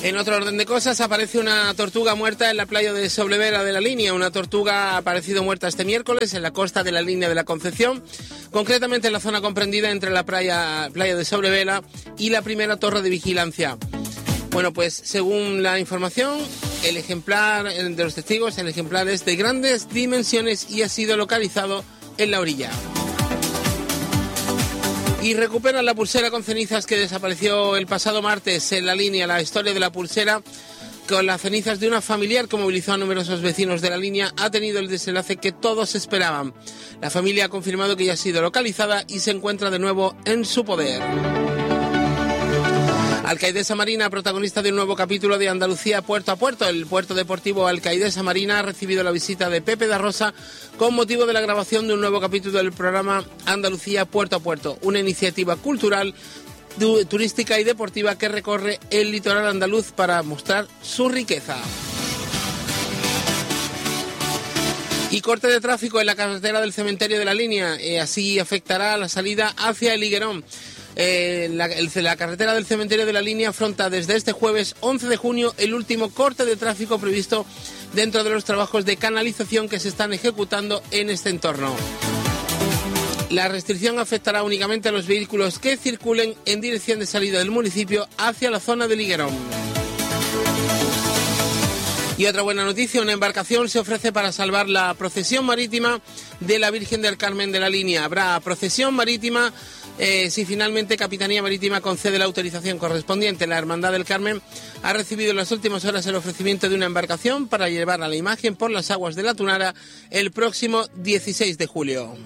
En otro orden de cosas, aparece una tortuga muerta en la playa de Sobrevela de la Línea. Una tortuga ha aparecido muerta este miércoles en la costa de la Línea de la Concepción, concretamente en la zona comprendida entre la playa de Sobrevela y la primera torre de vigilancia. Bueno, pues según la información, el ejemplar de los testigos, el ejemplar es de grandes dimensiones y ha sido localizado en la orilla. Y recuperan la pulsera con cenizas que desapareció el pasado martes en la Línea. La historia de la pulsera con las cenizas de una familiar que movilizó a numerosos vecinos de la Línea ha tenido el desenlace que todos esperaban. La familia ha confirmado que ya ha sido localizada y se encuentra de nuevo en su poder. Alcaidesa Marina, protagonista de un nuevo capítulo de Andalucía Puerto a Puerto. El puerto deportivo Alcaidesa Marina ha recibido la visita de Pepe da Rosa con motivo de la grabación de un nuevo capítulo del programa Andalucía Puerto a Puerto, una iniciativa cultural, turística y deportiva que recorre el litoral andaluz para mostrar su riqueza. Y corte de tráfico en la carretera del cementerio de la Línea, así afectará la salida hacia el Higuerón. La carretera del cementerio de la Línea afronta desde este jueves 11 de junio el último corte de tráfico previsto dentro de los trabajos de canalización que se están ejecutando en este entorno. La restricción afectará únicamente a los vehículos que circulen en dirección de salida del municipio hacia la zona del Higuerón. Y otra buena noticia, una embarcación se ofrece para salvar la procesión marítima de la Virgen del Carmen de la Línea. Habrá procesión marítima si finalmente Capitanía Marítima concede la autorización correspondiente. La Hermandad del Carmen ha recibido en las últimas horas el ofrecimiento de una embarcación para llevar a la imagen por las aguas de la Tunara el próximo 16 de julio.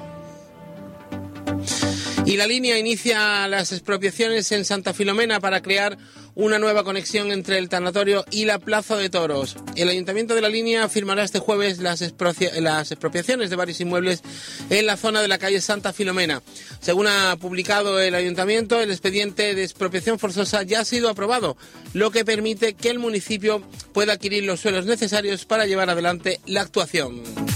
Y la Línea inicia las expropiaciones en Santa Filomena para crear una nueva conexión entre el tanatorio y la Plaza de Toros. El Ayuntamiento de la Línea firmará este jueves las expropiaciones de varios inmuebles en la zona de la calle Santa Filomena. Según ha publicado el Ayuntamiento, el expediente de expropiación forzosa ya ha sido aprobado, lo que permite que el municipio pueda adquirir los suelos necesarios para llevar adelante la actuación.